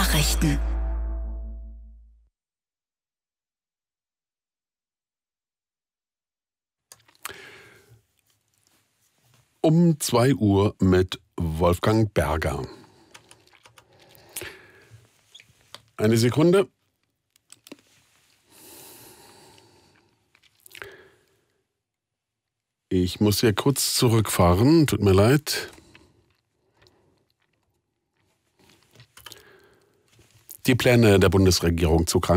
Nachrichten. Um 2 Uhr mit Wolfgang Berger. Eine Sekunde. Ich muss hier kurz zurückfahren, tut mir leid. Die Pläne der Bundesregierung zu